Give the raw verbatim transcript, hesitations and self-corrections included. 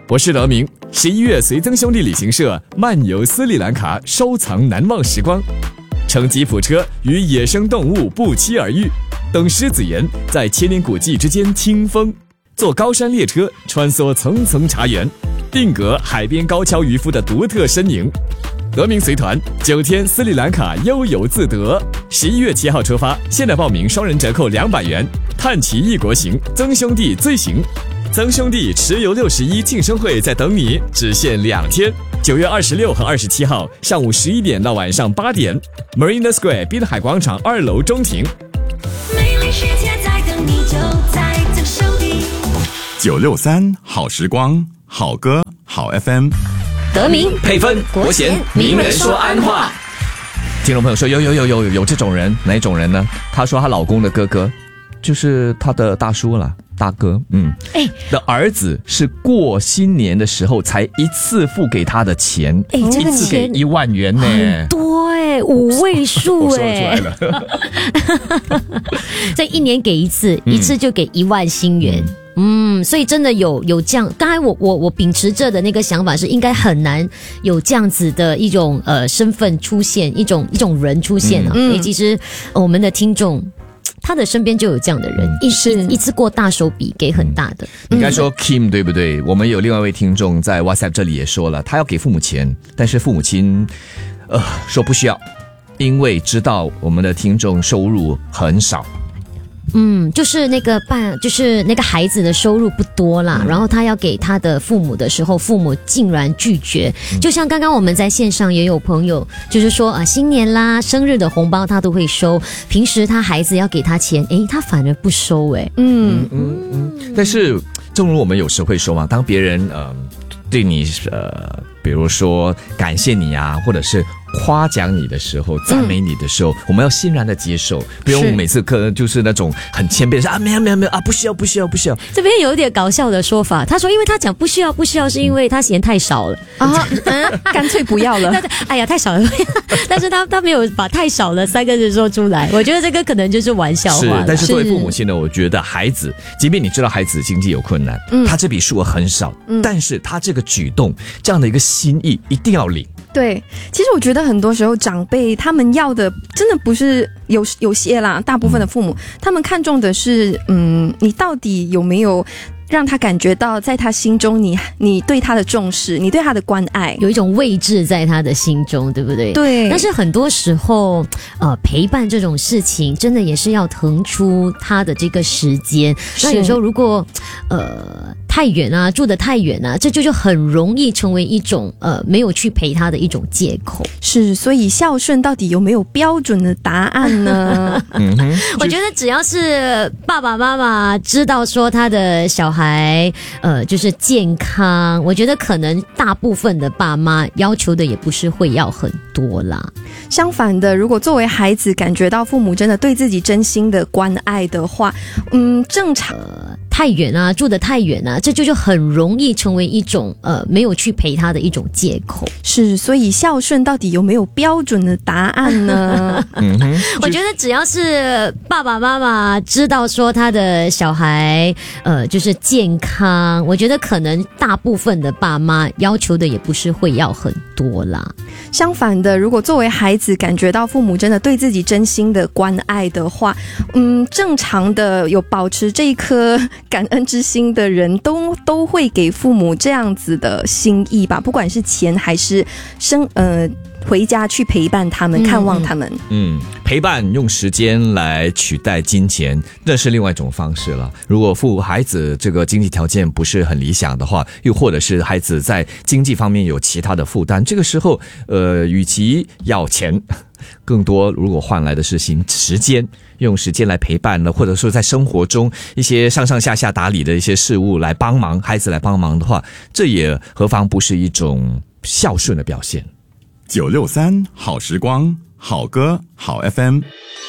我是德明。十一月随曾兄弟旅行社漫游斯里兰卡，收藏难忘时光。乘吉普车与野生动物不期而遇，等狮子岩在千年古迹之间听风，坐高山列车穿梭层层茶园，定格海边高跷渔夫的独特身影。德明随团九天斯里兰卡悠游自得，十一月七号出发，现在报名双人折扣两百元。探奇异国行，曾兄弟最行。曾兄弟持游六十一庆生会在等你，只限两天，九月二十六和二十七号上午十一点到晚上八点 ，Marina Square 滨海广场二楼中庭。 美丽世界在等你，就在曾兄弟。 九六三好时光，好歌好 F M。 德明配分国贤名人说安话。听众朋友说有有有有有这种人，哪种人呢？她说她老公的哥哥就是她的大叔了。大哥，嗯，哎，的儿子是过新年的时候才一次付给他的钱， 哎，这个一次给一万元呢， 很多哎，五位数哎， 我说出来了， 这一年给一次，一次就给一万新元。嗯嗯，所以真的有有这样，刚才我我我秉持着的那个想法是，应该很难有这样子的一种呃身份出现，一种一种人出现啊。嗯，其实、呃、我们的听众。他的身边就有这样的人，一是一次过大手笔给很大的。 应该说 Kim 对不对？我们有另外一位听众在 WhatsApp 这里也说了，他要给父母钱，但是父母亲呃说不需要，因为知道我们的听众收入很少。 嗯，就是那个爸，就是那个孩子的收入不多啦、嗯、然后他要给他的父母的时候，父母竟然拒绝、嗯、就像刚刚我们在线上也有朋友就是说啊，新年啦生日的红包他都会收，平时他孩子要给他钱，诶他反而不收诶。嗯嗯嗯，但是正如我们有时会说嘛，当别人呃对你呃比如说感谢你啊，或者是夸奖你的时候，赞美你的时候、嗯、我们要欣然的接受，不用每次可能就是那种很谦卑的说啊，没有没有没有啊，不需要不需要不需要。 这边有一点搞笑的说法，他说因为他讲不需要不需要是因为他嫌太少了啊， 嗯，干脆不要了。 哎呀太少了但是他他没有把太少了三个字说出来，我觉得这个可能就是玩笑话。 是，但是作为父母亲呢，我觉得孩子即便你知道孩子经济有困难、嗯、他这笔数额很少、嗯、但是他这个举动这样的一个心意一定要领。 对，其实我觉得很多时候长辈他们要的真的不是有有些啦，大部分的父母、嗯、他们看重的是嗯，你到底有没有让他感觉到在他心中你你对他的重视，你对他的关爱， 有一种位置在他的心中，对不对？ 对。 但是很多时候呃，陪伴这种事情真的也是要腾出他的这个时间，那有时候如果呃太远啊，住得太远啊，这就就很容易成为一种呃没有去陪他的一种借口。 是，所以孝顺到底有没有标准的答案呢？ 嗯哼，我觉得只要是爸爸妈妈知道说他的小孩呃就是健康，我觉得可能大部分的爸妈要求的也不是会要很多啦。 相反的，如果作为孩子感觉到父母真的对自己真心的关爱的话，嗯，正常。 呃太远啊，住得太远啊，这就就很容易成为一种呃没有去陪他的一种借口。 是，所以孝顺到底有没有标准的答案呢？ 嗯哼，我觉得只要是爸爸妈妈知道说他的小孩呃就是健康，我觉得可能大部分的爸妈要求的也不是会要很多啦。 相反的，如果作为孩子感觉到父母真的对自己真心的关爱的话，嗯，正常的有保持这一颗感恩之心的人都都会给父母这样子的心意吧，不管是钱还是生呃回家去陪伴他们、嗯、看望他们。 嗯，陪伴用时间来取代金钱，那是另外一种方式了。如果父孩子这个经济条件不是很理想的话，又或者是孩子在经济方面有其他的负担，这个时候呃，与其要钱，更多如果换来的是时间，用时间来陪伴了，或者说在生活中一些上上下下打理的一些事物来帮忙孩子来帮忙的话，这也何妨不是一种孝顺的表现。 九六三好时光，好歌好 F M。